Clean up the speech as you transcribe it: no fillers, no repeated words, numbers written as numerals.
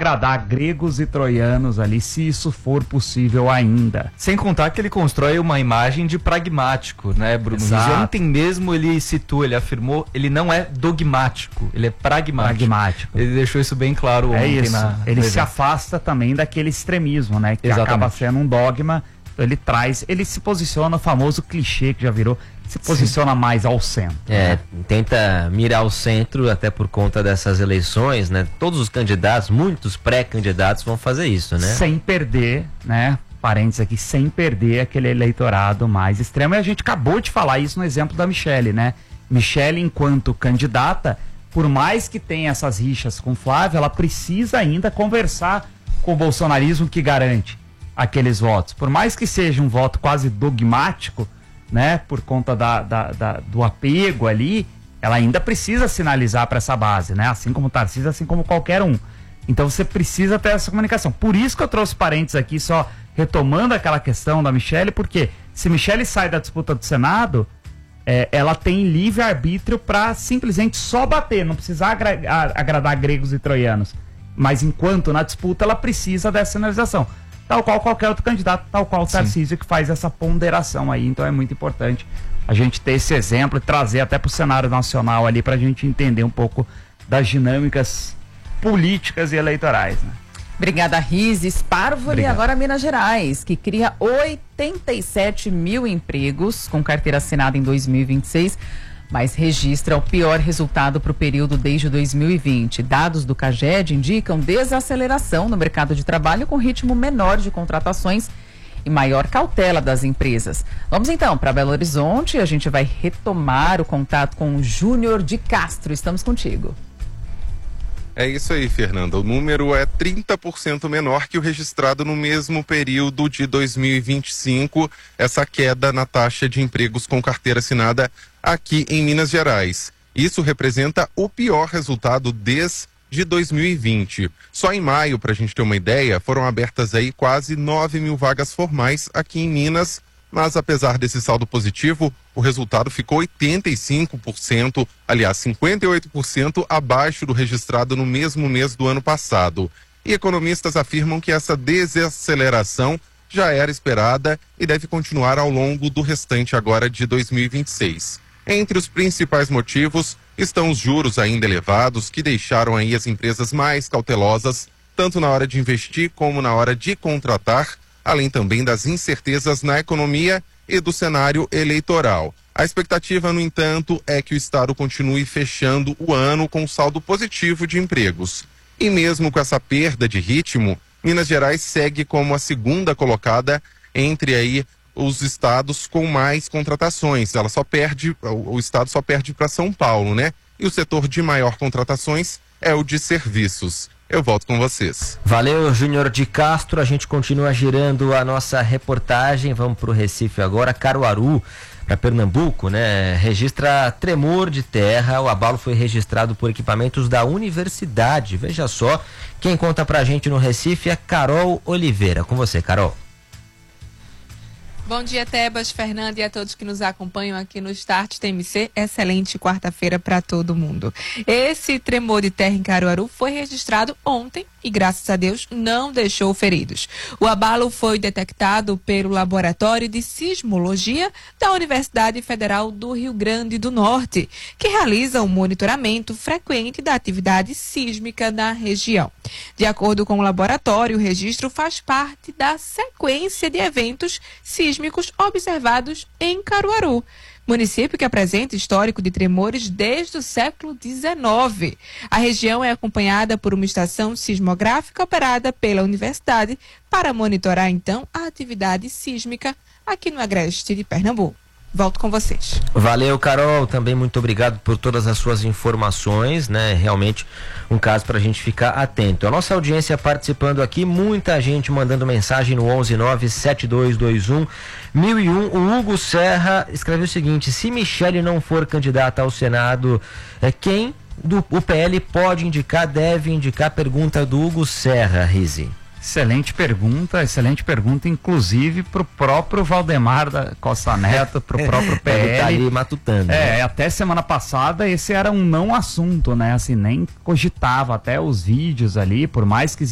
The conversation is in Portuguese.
agradar gregos e troianos ali, se isso for possível ainda. Sem contar que ele constrói uma imagem de pragmático, né, Bruno? Exato. Ontem mesmo ele citou, ele afirmou, ele não é dogmático, ele é pragmático. Ele deixou isso bem claro ontem. Isso. Ele se afasta também daquele extremismo, né, que acaba sendo um dogma. Ele se posiciona, o famoso clichê que já virou, se posiciona mais ao centro. Tenta mirar o centro, até por conta dessas eleições, né? Todos os candidatos, muitos pré-candidatos vão fazer isso, né? Sem perder, né? Parênteses aqui, sem perder aquele eleitorado mais extremo. E a gente acabou de falar isso no exemplo da Michelle, né? Michelle, enquanto candidata, por mais que tenha essas rixas com Flávio, ela precisa ainda conversar com o bolsonarismo que garante aqueles votos. Por mais que seja um voto quase dogmático, né, por conta do apego ali, ela ainda precisa sinalizar para essa base, né, assim como o Tarcísio, assim como qualquer um. Então você precisa ter essa comunicação. Por isso que eu trouxe parênteses aqui, só retomando aquela questão da Michelle, porque se Michelle sai da disputa do Senado, ela tem livre-arbítrio para simplesmente só bater, não precisar agradar gregos e troianos. Mas enquanto na disputa ela precisa dessa sinalização. Tal qual qualquer outro candidato, tal qual o Tarcísio, que faz essa ponderação aí. Então é muito importante a gente ter esse exemplo e trazer até para o cenário nacional ali, para a gente entender um pouco das dinâmicas políticas e eleitorais, né? Obrigada, Rize Sparvoli. E agora Minas Gerais, que cria 87 mil empregos com carteira assinada em 2026, mas registra o pior resultado para o período desde 2020. Dados do CAGED indicam desaceleração no mercado de trabalho com ritmo menor de contratações e maior cautela das empresas. Vamos então para Belo Horizonte, a gente vai retomar o contato com o Júnior de Castro. Estamos contigo. É isso aí, Fernanda. O número é 30% menor que o registrado no mesmo período de 2025, essa queda na taxa de empregos com carteira assinada aqui em Minas Gerais. Isso representa o pior resultado desde 2020. Só em maio, para a gente ter uma ideia, foram abertas aí quase 9 mil vagas formais aqui em Minas, mas apesar desse saldo positivo, o resultado ficou 85%, aliás, 58% abaixo do registrado no mesmo mês do ano passado. E economistas afirmam que essa desaceleração já era esperada e deve continuar ao longo do restante agora de 2026. Entre os principais motivos estão os juros ainda elevados, que deixaram aí as empresas mais cautelosas, tanto na hora de investir como na hora de contratar, além também das incertezas na economia e do cenário eleitoral. A expectativa, no entanto, é que o Estado continue fechando o ano com saldo positivo de empregos. E mesmo com essa perda de ritmo, Minas Gerais segue como a segunda colocada entre aí os estados com mais contratações. O Estado só perde para São Paulo, né? E o setor de maior contratações é o de serviços. Eu volto com vocês. Valeu, Júnior de Castro. A gente continua girando a nossa reportagem. Vamos para o Recife agora. Caruaru, para Pernambuco, né? Registra tremor de terra. O abalo foi registrado por equipamentos da universidade. Veja só. Quem conta pra gente no Recife é Carol Oliveira. Com você, Carol. Bom dia, Tebas, Fernanda e a todos que nos acompanham aqui no Start TMC. Excelente quarta-feira para todo mundo. Esse tremor de terra em Caruaru foi registrado ontem e, graças a Deus, não deixou feridos. O abalo foi detectado pelo Laboratório de Sismologia da Universidade Federal do Rio Grande do Norte, que realiza um monitoramento frequente da atividade sísmica na região. De acordo com o laboratório, o registro faz parte da sequência de eventos sísmicos observados em Caruaru, município que apresenta histórico de tremores desde o século XIX. A região é acompanhada por uma estação sismográfica operada pela universidade para monitorar, então, a atividade sísmica aqui no agreste de Pernambuco. Volto com vocês. Valeu, Carol. Também muito obrigado por todas as suas informações, né? Realmente um caso para a gente ficar atento. A nossa audiência participando aqui, muita gente mandando mensagem no 1197221 1001. O Hugo Serra escreveu o seguinte: se Michelle não for candidata ao Senado, quem do PL pode indicar, deve indicar? Pergunta do Hugo Serra, Rize. Excelente pergunta, inclusive para o próprio Valdemar da Costa Neto, para o próprio PL. Tá ali matutando. Né? Até semana passada esse era um não assunto, né? Assim, nem cogitava até os vídeos ali, por mais que